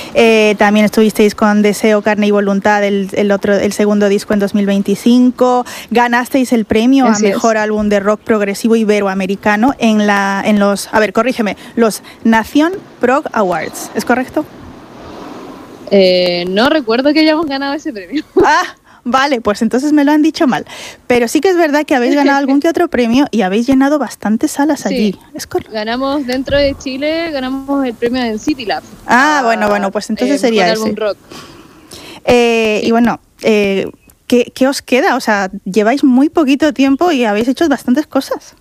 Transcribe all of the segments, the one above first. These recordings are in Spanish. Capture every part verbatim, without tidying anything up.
Eh, también estuvisteis con Deseo, Carne y Voluntad, el, el, otro, el segundo disco en dos mil veinticinco. Ganasteis el premio Así a Mejor es. Álbum de Rock Progresivo Iberoamericano en, la, en los, a ver, corrígeme, los Nación Prog Awards, ¿es correcto? Eh, no recuerdo que hayamos ganado ese premio. Ah, vale, pues entonces me lo han dicho mal. Pero sí que es verdad que habéis ganado algún que otro premio y habéis llenado bastantes salas allí. Sí, ¿Es correcto? ganamos dentro de Chile, ganamos el premio en City Lab. Ah, bueno, bueno, pues entonces eh, sería mejor ese. álbum rock. Eh, Sí. Y bueno, eh, ¿qué, ¿qué os queda? O sea, lleváis muy poquito tiempo y habéis hecho bastantes cosas.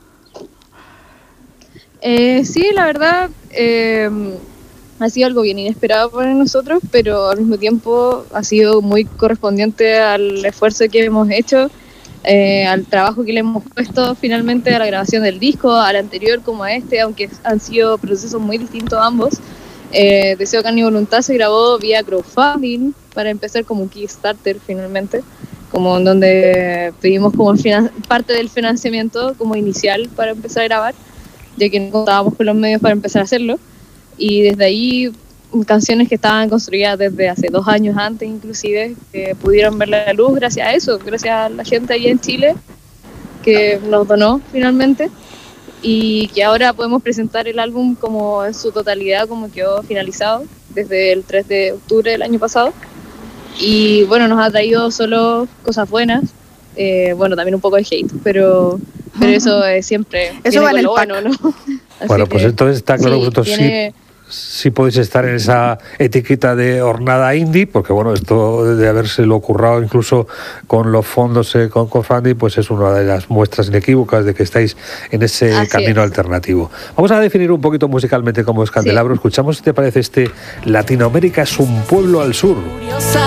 Eh, sí, la verdad, eh, ha sido algo bien inesperado para nosotros, pero al mismo tiempo ha sido muy correspondiente al esfuerzo que hemos hecho, eh, al trabajo que le hemos puesto finalmente a la grabación del disco, al anterior como a este, aunque han sido procesos muy distintos ambos. Eh, Deseo, Carne y Voluntad se grabó vía crowdfunding para empezar como un Kickstarter finalmente, como en donde pedimos como finan- parte del financiamiento como inicial para empezar a grabar, ya que no contábamos con los medios para empezar a hacerlo, y desde ahí canciones que estaban construidas desde hace dos años antes inclusive, que pudieron ver la luz gracias a eso, gracias a la gente allí en Chile que nos donó finalmente, y que ahora podemos presentar el álbum como en su totalidad, como quedó finalizado desde el tres de octubre del año pasado. Y bueno, nos ha traído solo cosas buenas, eh, bueno, también un poco de hate, pero, pero eso es siempre Eso viene va en con el lo pack. bueno, ¿no? Así Bueno, pues que, entonces está claro sí, que vosotros tiene- sí, sí podéis estar en esa etiqueta de hornada indie, porque bueno, esto de habérselo currado incluso con los fondos eh, con crowdfunding, pues es una de las muestras inequívocas de que estáis en ese Así camino es. alternativo. Vamos a definir un poquito musicalmente cómo es Candelabro. Sí. Escuchamos si te parece este Latinoamérica es un pueblo al sur. Curiosa